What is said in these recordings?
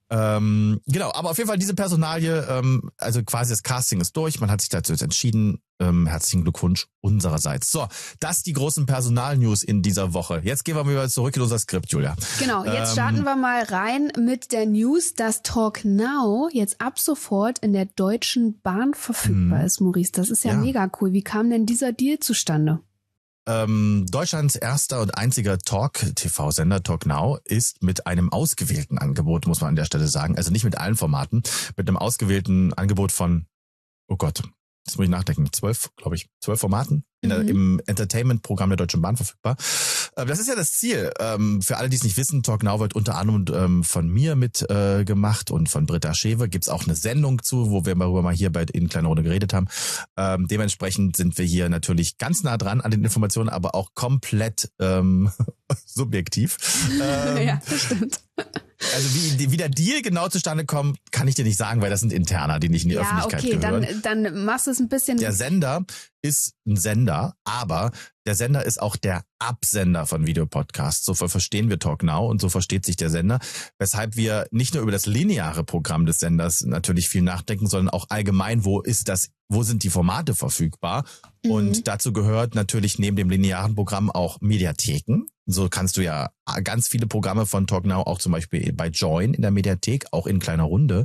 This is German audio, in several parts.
Genau, aber auf jeden Fall diese Personalie, also quasi das Casting ist durch, man hat sich dazu jetzt entschieden. Herzlichen Glückwunsch unsererseits. So, das die großen Personalnews in dieser Woche. Jetzt gehen wir wieder zurück in unser Skript, Julia. Genau, jetzt starten wir mal rein mit der News, dass Talk Now jetzt ab sofort in der Deutschen Bahn verfügbar ist, Maurice. Das ist ja mega cool. Wie kam denn dieser Deal zustande? Deutschlands erster und einziger Talk-TV-Sender, Talk Now, ist mit einem ausgewählten Angebot, muss man an der Stelle sagen, also nicht mit allen Formaten, mit einem ausgewählten Angebot von, oh Gott, jetzt muss ich nachdenken, 12 Formaten im Entertainment-Programm der Deutschen Bahn verfügbar. Das ist ja das Ziel. Für alle, die es nicht wissen, Talk Now wird unter anderem von mir gemacht und von Britta Schewe. Gibt's auch eine Sendung zu, wo wir darüber mal hier bei in kleiner Runde geredet haben. Dementsprechend sind wir hier natürlich ganz nah dran an den Informationen, aber auch komplett subjektiv. Ja, das stimmt. Also wie der Deal genau zustande kommt, kann ich dir nicht sagen, weil das sind Interna, die nicht in die Öffentlichkeit gehören. Ja, okay, dann machst du es ein bisschen. Der Sender ist ein Sender, aber der Sender ist auch der Absender von Videopodcasts. So verstehen wir Talk Now und so versteht sich der Sender, weshalb wir nicht nur über das lineare Programm des Senders natürlich viel nachdenken, sondern auch allgemein, wo sind die Formate verfügbar? Und dazu gehört natürlich neben dem linearen Programm auch Mediatheken. So kannst du ja ganz viele Programme von Talk Now auch zum Beispiel bei Join in der Mediathek, auch in kleiner Runde,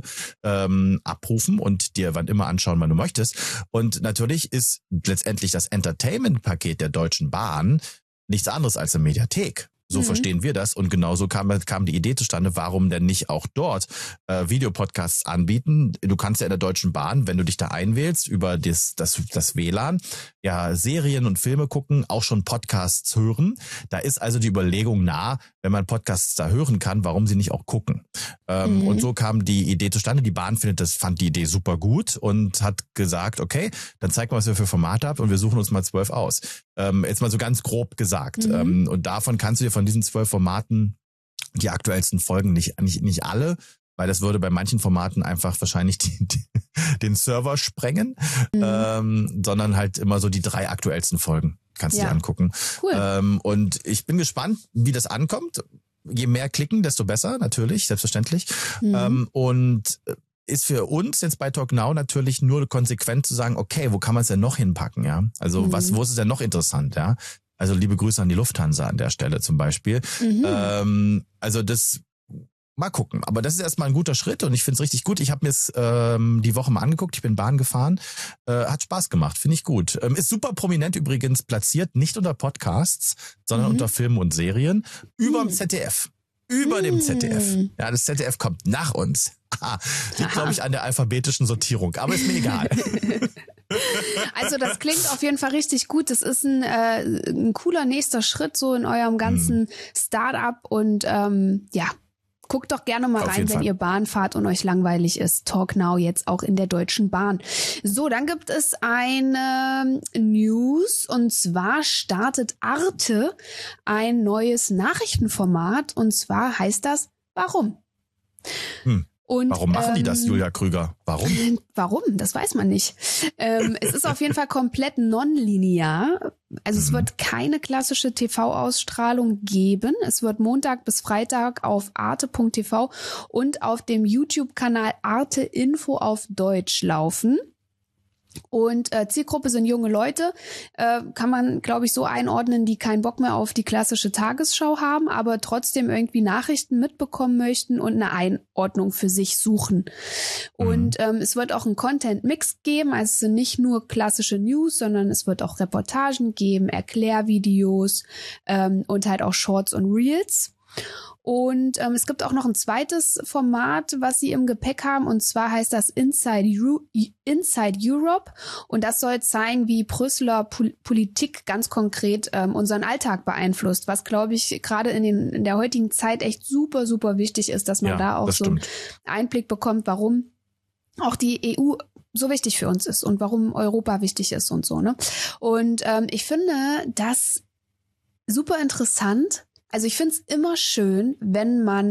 abrufen und dir wann immer anschauen, wann du möchtest. Und natürlich ist letztendlich das Entertainment-Paket der Deutschen Bahn nichts anderes als eine Mediathek. So verstehen wir das und genauso kam die Idee zustande, warum denn nicht auch dort Videopodcasts anbieten. Du kannst ja in der Deutschen Bahn, wenn du dich da einwählst, über das WLAN, ja Serien und Filme gucken, auch schon Podcasts hören. Da ist also die Überlegung nah, wenn man Podcasts da hören kann, warum sie nicht auch gucken. Und so kam die Idee zustande. Die Bahn fand die Idee super gut und hat gesagt, okay, dann zeig mal, was ihr für Formate habt und wir suchen uns mal 12 aus. Jetzt mal so ganz grob gesagt. Und davon kannst du dir von diesen 12 Formaten die aktuellsten Folgen, nicht alle, weil das würde bei manchen Formaten einfach wahrscheinlich den Server sprengen, sondern halt immer so die 3 aktuellsten Folgen kannst du dir angucken. Cool. Und ich bin gespannt, wie das ankommt. Je mehr klicken, desto besser, natürlich, selbstverständlich. Und ist für uns jetzt bei Talk Now natürlich nur konsequent zu sagen, okay, wo kann man es denn noch hinpacken, ja? Also wo ist es denn noch interessant, ja? Also liebe Grüße an die Lufthansa an der Stelle zum Beispiel. Also das mal gucken. Aber das ist erstmal ein guter Schritt und ich finde es richtig gut. Ich habe mir es die Woche mal angeguckt. Ich bin Bahn gefahren. Hat Spaß gemacht. Finde ich gut. Ist super prominent übrigens platziert. Nicht unter Podcasts, sondern unter Filmen und Serien. Überm ZDF. Über dem ZDF. Ja, das ZDF kommt nach uns. Liegt, glaube ich, an der alphabetischen Sortierung. Aber ist mir egal. Also das klingt auf jeden Fall richtig gut. Das ist ein cooler nächster Schritt so in eurem ganzen Start-up und guckt doch gerne mal rein, wenn ihr Bahn fahrt und euch langweilig ist. Talk Now jetzt auch in der Deutschen Bahn. So, dann gibt es eine News und zwar startet Arte ein neues Nachrichtenformat und zwar heißt das Warum? Und, warum machen die das, Julia Krüger? Warum? Warum? Das weiß man nicht. Es ist auf jeden Fall komplett nonlinear. Also es wird keine klassische TV-Ausstrahlung geben. Es wird Montag bis Freitag auf arte.tv und auf dem YouTube-Kanal Arte Info auf Deutsch laufen. Und Zielgruppe sind junge Leute, kann man, glaube ich, so einordnen, die keinen Bock mehr auf die klassische Tagesschau haben, aber trotzdem irgendwie Nachrichten mitbekommen möchten und eine Einordnung für sich suchen. Und es wird auch einen Content-Mix geben, also es sind nicht nur klassische News, sondern es wird auch Reportagen geben, Erklärvideos und halt auch Shorts und Reels. Und es gibt auch noch ein zweites Format, was sie im Gepäck haben, und zwar heißt das Inside Europe, und das soll zeigen, wie Brüsseler Politik ganz konkret unseren Alltag beeinflusst, was, glaube ich, gerade in der heutigen Zeit echt super, super wichtig ist, dass man da auch so einen Einblick bekommt, warum auch die EU so wichtig für uns ist und warum Europa wichtig ist und so, ne? Und ich finde das super interessant. Also ich finde es immer schön, wenn man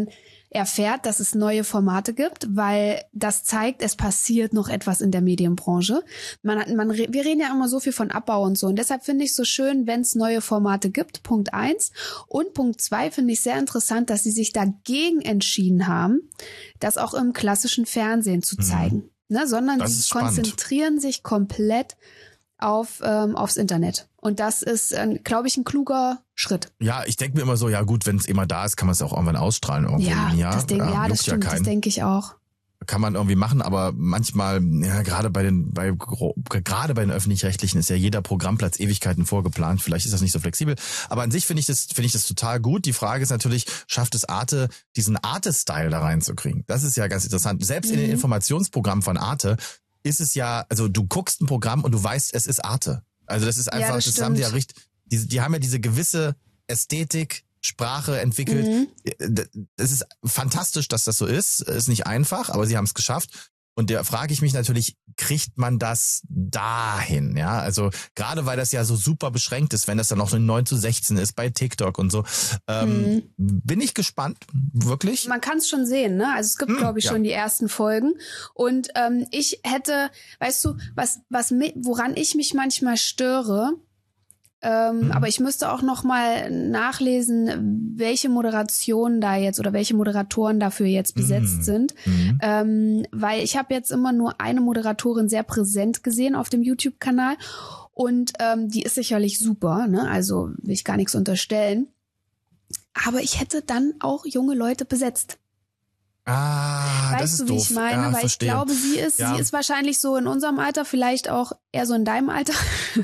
erfährt, dass es neue Formate gibt, weil das zeigt, es passiert noch etwas in der Medienbranche. Wir reden ja immer so viel von Abbau und so und deshalb finde ich es so schön, wenn es neue Formate gibt, Punkt 1. Und Punkt 2 finde ich sehr interessant, dass sie sich dagegen entschieden haben, das auch im klassischen Fernsehen zu zeigen, ne? Sondern sie konzentrieren sich komplett aufs Internet. Und das ist, glaube ich, ein kluger Schritt. Ja, ich denke mir immer so, ja gut, wenn es immer da ist, kann man es auch irgendwann ausstrahlen. Das stimmt, das denke ich auch. Kann man irgendwie machen, aber manchmal, ja, gerade bei den Öffentlich-Rechtlichen ist ja jeder Programmplatz Ewigkeiten vorgeplant. Vielleicht ist das nicht so flexibel. Aber an sich finde ich das total gut. Die Frage ist natürlich, schafft es Arte, diesen Arte-Style da reinzukriegen? Das ist ja ganz interessant. Selbst in den Informationsprogrammen von Arte ist es ja, also du guckst ein Programm und du weißt, es ist Arte. Also das ist einfach, das haben die ja richtig, die haben ja diese gewisse Ästhetik, Sprache entwickelt. Es ist fantastisch, dass das so ist. Ist nicht einfach, aber sie haben es geschafft. Und da frage ich mich natürlich, kriegt man das dahin? Ja, also gerade weil das ja so super beschränkt ist, wenn das dann noch eine 9:16 ist bei TikTok und so, bin ich gespannt, wirklich. Man kann es schon sehen, ne? Also es gibt, glaube ich, schon die ersten Folgen. Und ich hätte, weißt du, woran ich mich manchmal störe, aber ich müsste auch noch mal nachlesen, welche Moderationen da jetzt oder welche Moderatoren dafür jetzt besetzt sind. Weil ich habe jetzt immer nur eine Moderatorin sehr präsent gesehen auf dem YouTube-Kanal und die ist sicherlich super, ne? Also will ich gar nichts unterstellen. Aber ich hätte dann auch junge Leute besetzt. Weißt das ist du, wie doof. Ich meine? Ja, weil verstehe. Ich glaube, sie ist wahrscheinlich so in unserem Alter, vielleicht auch eher so in deinem Alter.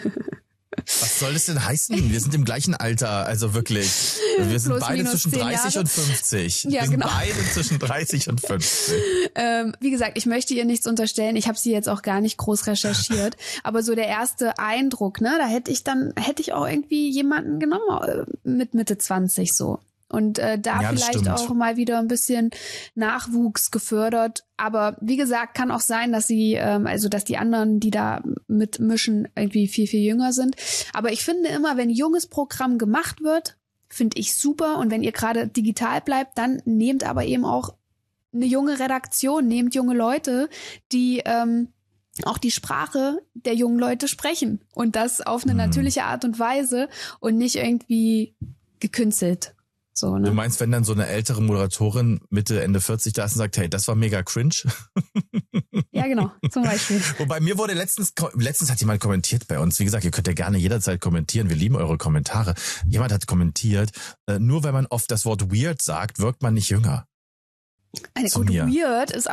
Was soll das denn heißen? Wir sind im gleichen Alter, also wirklich. Wir sind beide zwischen 30 und 50. Ja, wir sind beide zwischen 30 und 50. Wie gesagt, ich möchte ihr nichts unterstellen. Ich habe sie jetzt auch gar nicht groß recherchiert. Aber so der erste Eindruck, ne, da hätte ich auch irgendwie jemanden genommen mit Mitte 20 so. Und vielleicht auch mal wieder ein bisschen Nachwuchs gefördert. Aber wie gesagt, kann auch sein, dass sie, dass die anderen, die da mitmischen, irgendwie viel, viel jünger sind. Aber ich finde immer, wenn junges Programm gemacht wird, finde ich super. Und wenn ihr gerade digital bleibt, dann nehmt aber eben auch eine junge Redaktion, nehmt junge Leute, die auch die Sprache der jungen Leute sprechen. Und das auf eine natürliche Art und Weise und nicht irgendwie gekünstelt. So, ne? Du meinst, wenn dann so eine ältere Moderatorin Mitte, Ende 40 da ist und sagt, hey, das war mega cringe? Ja, genau, zum Beispiel. Wobei mir wurde letztens hat jemand kommentiert bei uns. Wie gesagt, ihr könnt ja gerne jederzeit kommentieren. Wir lieben eure Kommentare. Jemand hat kommentiert, nur wenn man oft das Wort weird sagt, wirkt man nicht jünger. Weird ist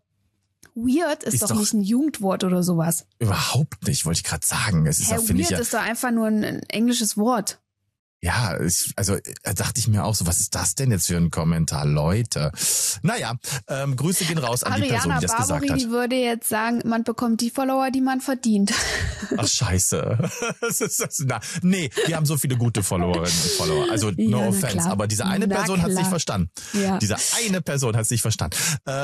doch nicht ein Jugendwort oder sowas. Überhaupt nicht, wollte ich gerade sagen. Es ist weird ist doch einfach nur ein englisches Wort. Ja, da dachte ich mir auch so, was ist das denn jetzt für ein Kommentar, Leute? Naja, Grüße gehen raus an die Person, die das gesagt hat. Die würde jetzt sagen, man bekommt die Follower, die man verdient. Ach, scheiße. Nee, wir haben so viele gute Followerinnen und Follower. Also no offense, aber diese eine Person hat es nicht verstanden. Ja. Diese eine Person hat es nicht verstanden.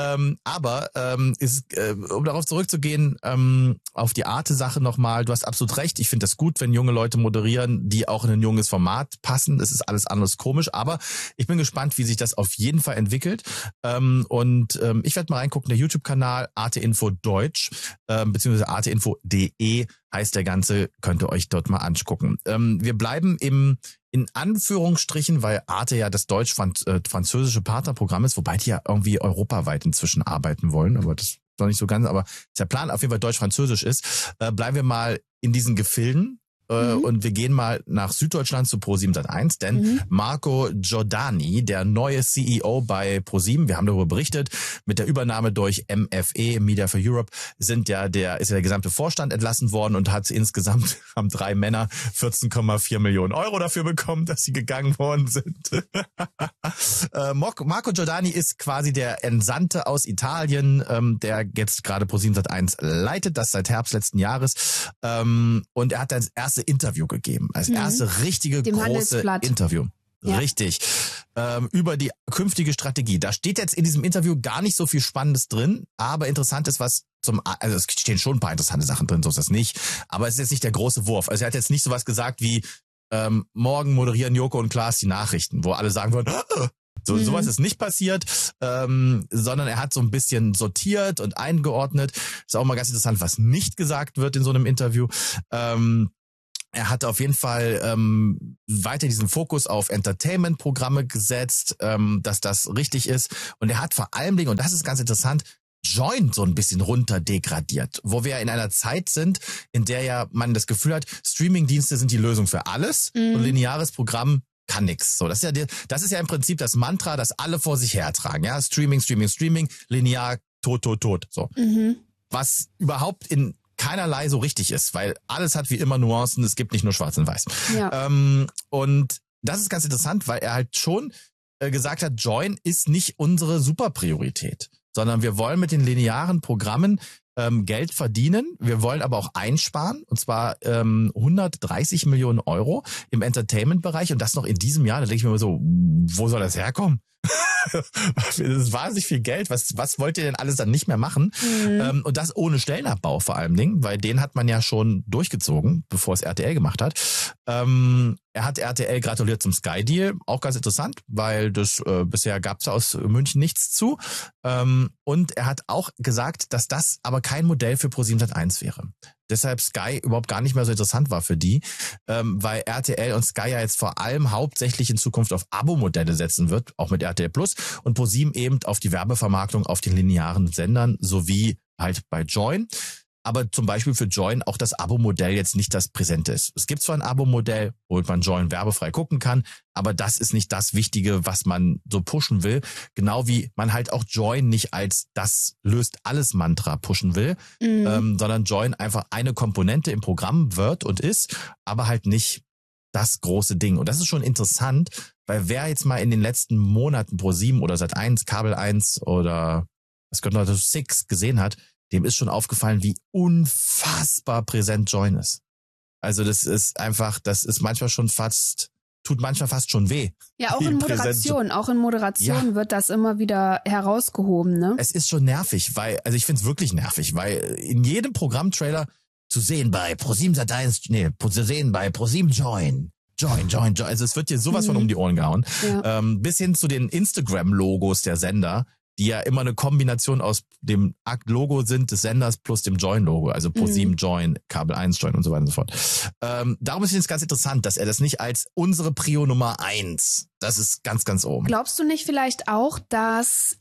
Um darauf zurückzugehen, auf die Arte-Sache nochmal, du hast absolut recht. Ich finde das gut, wenn junge Leute moderieren, die auch in ein junges Format passen. Das ist alles anderes komisch, aber ich bin gespannt, wie sich das auf jeden Fall entwickelt. Ich werde mal reingucken, der YouTube-Kanal Arte Info Deutsch, beziehungsweise arteinfo.de heißt der Ganze, könnt ihr euch dort mal angucken. Wir bleiben in Anführungsstrichen, weil Arte ja das deutsch-französische Partnerprogramm ist, wobei die ja irgendwie europaweit inzwischen arbeiten wollen, aber das ist noch nicht so ganz, aber der Plan auf jeden Fall deutsch-französisch ist. Bleiben wir mal in diesen Gefilden. Und wir gehen mal nach Süddeutschland zu ProSieben Sat.1, denn Marco Giordani, der neue CEO bei ProSieben, wir haben darüber berichtet, mit der Übernahme durch MFE, Media for Europe, ist ja der gesamte Vorstand entlassen worden und hat insgesamt, haben 3 Männer 14,4 Millionen Euro dafür bekommen, dass sie gegangen worden sind. Marco Giordani ist quasi der Entsandte aus Italien, der jetzt gerade ProSieben Sat.1 leitet, das seit Herbst letzten Jahres. Und er hat das erste Interview gegeben, als erste richtige große Interview. Ja. Richtig. Über die künftige Strategie. Da steht jetzt in diesem Interview gar nicht so viel Spannendes drin, aber interessant ist also es stehen schon ein paar interessante Sachen drin, so ist das nicht, aber es ist jetzt nicht der große Wurf. Also er hat jetzt nicht sowas gesagt wie, morgen moderieren Joko und Klaas die Nachrichten, wo alle sagen würden, Sowas ist nicht passiert, sondern er hat so ein bisschen sortiert und eingeordnet. Ist auch mal ganz interessant, was nicht gesagt wird in so einem Interview. Er hat auf jeden Fall weiter diesen Fokus auf Entertainment-Programme gesetzt, dass das richtig ist. Und er hat vor allem Dingen, und das ist ganz interessant, Join so ein bisschen runter degradiert, wo wir in einer Zeit sind, in der ja man das Gefühl hat, Streaming-Dienste sind die Lösung für alles und lineares Programm kann nix. So, das ist ja im Prinzip das Mantra, das alle vor sich hertragen. Ja, Streaming, linear, tot. So, was überhaupt in keinerlei so richtig ist, weil alles hat wie immer Nuancen. Es gibt nicht nur Schwarz und Weiß. Ja. Und das ist ganz interessant, weil er halt schon gesagt hat, Join ist nicht unsere Superpriorität, sondern wir wollen mit den linearen Programmen Geld verdienen. Wir wollen aber auch einsparen, und zwar 130 Millionen Euro im Entertainment-Bereich und das noch in diesem Jahr. Da denke ich mir immer so, wo soll das herkommen? Das ist wahnsinnig viel Geld. Was wollt ihr denn alles dann nicht mehr machen? Und das ohne Stellenabbau vor allem Dingen, weil den hat man ja schon durchgezogen, bevor es RTL gemacht hat. Er hat RTL gratuliert zum Sky-Deal. Auch ganz interessant, weil das bisher gab es aus München nichts zu. Und er hat auch gesagt, dass das aber kein Modell für ProSiebenSat.1 wäre. Deshalb Sky überhaupt gar nicht mehr so interessant war für die, weil RTL und Sky ja jetzt vor allem hauptsächlich in Zukunft auf Abo-Modelle setzen wird, auch mit RTL Plus, und ProSieben eben auf die Werbevermarktung auf den linearen Sendern sowie halt bei Join. Aber zum Beispiel für Join auch das Abo-Modell jetzt nicht das Präsente ist. Es gibt zwar ein Abo-Modell, womit man Join werbefrei gucken kann, aber das ist nicht das Wichtige, was man so pushen will. Genau wie man halt auch Join nicht als das löst alles Mantra pushen will, sondern Join einfach eine Komponente im Programm wird und ist, aber halt nicht das große Ding. Und das ist schon interessant, weil wer jetzt mal in den letzten Monaten ProSieben oder Sat.1, Kabel 1 oder was könnte noch Six gesehen hat, dem ist schon aufgefallen, wie unfassbar präsent Join ist. Also das ist manchmal schon tut manchmal fast schon weh. Ja, auch in Moderation wird das immer wieder herausgehoben, ne? Es ist schon nervig, also ich find's wirklich nervig, weil in jedem Programmtrailer zu sehen bei ProSieben Sat.1, zu sehen bei ProSieben Join. Also es wird dir sowas von um die Ohren gehauen. Ja. Bis hin zu den Instagram-Logos der Sender, die ja immer eine Kombination aus dem Akt-Logo sind des Senders plus dem Join-Logo, also ProSieben Join, Kabel 1 Join und so weiter und so fort. Darum ist es ganz interessant, dass er das nicht als unsere Prio Nummer 1, das ist ganz, ganz oben. Glaubst du nicht vielleicht auch, dass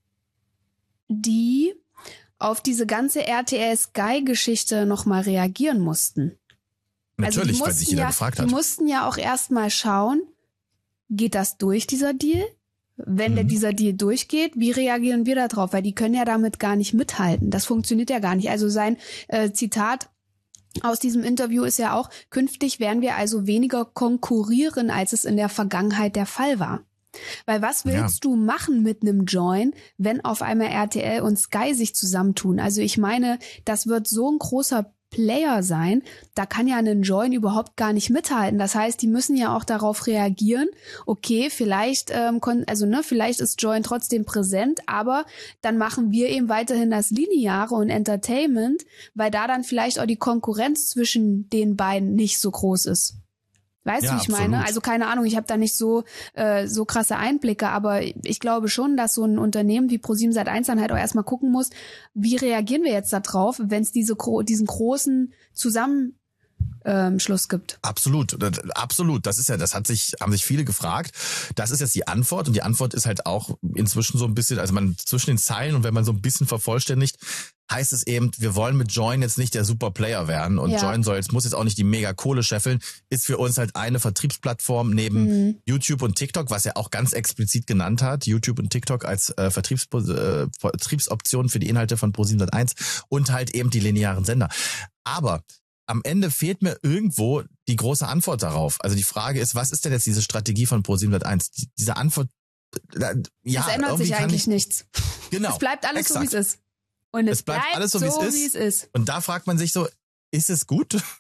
die auf diese ganze RTL-Sky-Geschichte nochmal reagieren mussten? Natürlich, weil sich jeder gefragt hat. Die mussten ja auch erstmal schauen, geht das durch, dieser Deal? Wenn dieser Deal durchgeht, wie reagieren wir da drauf? Weil die können ja damit gar nicht mithalten. Das funktioniert ja gar nicht. Also sein Zitat aus diesem Interview ist ja auch, künftig werden wir also weniger konkurrieren, als es in der Vergangenheit der Fall war. Weil was willst du machen mit einem Join, wenn auf einmal RTL und Sky sich zusammentun? Also ich meine, das wird so ein großer Player sein, da kann ja ein Join überhaupt gar nicht mithalten. Das heißt, die müssen ja auch darauf reagieren, okay, vielleicht vielleicht ist Join trotzdem präsent, aber dann machen wir eben weiterhin das Lineare und Entertainment, weil da dann vielleicht auch die Konkurrenz zwischen den beiden nicht so groß ist. Weißt du, wie ich meine? Also keine Ahnung, ich habe da nicht so krasse Einblicke, aber ich glaube schon, dass so ein Unternehmen wie ProSieben Sat.1 dann halt auch erstmal gucken muss, wie reagieren wir jetzt da drauf, wenn es diesen großen Zusammenschluss gibt. Absolut. Das ist ja, haben sich viele gefragt. Das ist jetzt die Antwort und die Antwort ist halt auch inzwischen so ein bisschen, also man zwischen den Zeilen und wenn man so ein bisschen vervollständigt, heißt es eben, wir wollen mit Join jetzt nicht der Superplayer werden und Join muss jetzt auch nicht die mega Kohle scheffeln, ist für uns halt eine Vertriebsplattform neben YouTube und TikTok, was er auch ganz explizit genannt hat, YouTube und TikTok als Vertriebsoption für die Inhalte von ProSieben Sat.1 und halt eben die linearen Sender. Aber am Ende fehlt mir irgendwo die große Antwort darauf. Also die Frage ist, was ist denn jetzt diese Strategie von ProSieben Sat.1? Diese Antwort, es ändert sich eigentlich nichts. Genau. Es bleibt alles so, wie es ist. Und es bleibt alles so, wie es ist. Und da fragt man sich so, ist es gut?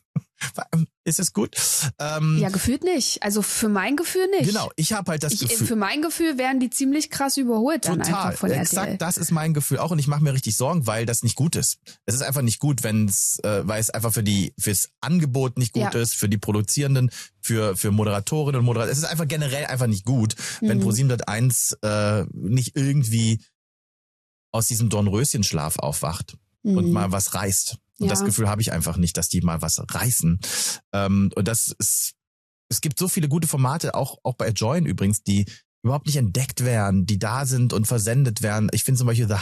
Ist es gut? Ja, gefühlt nicht. Also für mein Gefühl nicht. Genau, ich habe halt das Gefühl. Für mein Gefühl werden die ziemlich krass überholt dann einfach von RTL. Exakt, das ist mein Gefühl auch und ich mache mir richtig Sorgen, weil das nicht gut ist. Es ist einfach nicht gut, weil es einfach fürs Angebot nicht gut ist, für die Produzierenden, für Moderatorinnen und Moderatoren. Es ist einfach generell einfach nicht gut, wenn ProSiebenSat.1 nicht irgendwie aus diesem Dornröschenschlaf aufwacht und mal was reißt. Und das Gefühl habe ich einfach nicht, dass die mal was reißen. Und es gibt so viele gute Formate, auch bei Join übrigens, die überhaupt nicht entdeckt werden, die da sind und versendet werden. Ich finde zum Beispiel The